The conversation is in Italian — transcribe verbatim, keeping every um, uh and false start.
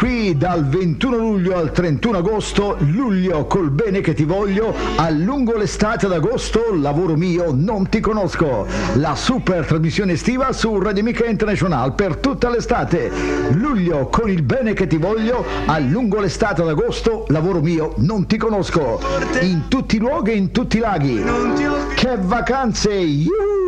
Qui dal ventuno luglio al trentuno agosto, luglio col bene che ti voglio, a lungo l'estate ad agosto, lavoro mio, non ti conosco. La super trasmissione estiva su Radio Amica International per tutta l'estate. Luglio con il bene che ti voglio, a lungo l'estate ad agosto, lavoro mio, non ti conosco. In tutti i luoghi e in tutti i laghi. Che vacanze! Yuhu!